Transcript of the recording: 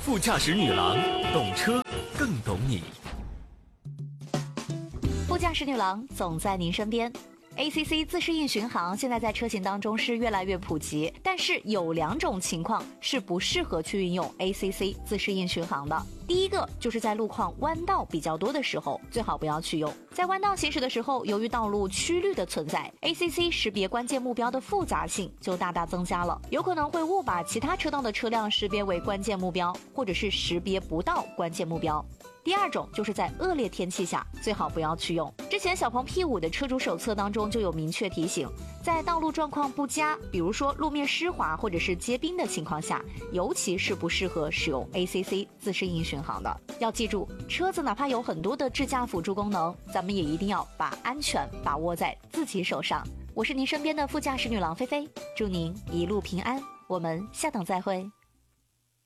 副驾驶女郎，懂车更懂你。 副驾驶女郎总在您身边。ACC 自适应巡航现在在车型当中是越来越普及，但是有2种情况是不适合去运用 ACC 自适应巡航的。第一个就是在路况弯道比较多的时候，最好不要去用。在弯道行驶的时候，由于道路曲率的存在， ACC 识别关键目标的复杂性就大大增加了，有可能会误把其他车道的车辆识别为关键目标，或者是识别不到关键目标。第二种就是在恶劣天气下最好不要去用。之前小鹏 P5 的车主手册当中就有明确提醒，在道路状况不佳，比如说路面湿滑或者是结冰的情况下，尤其是不适合使用 ACC 自适应巡航的。要记住，车子哪怕有很多的智驾辅助功能，咱们也一定要把安全把握在自己手上。我是您身边的副驾驶女郎菲菲，祝您一路平安，我们下档再会。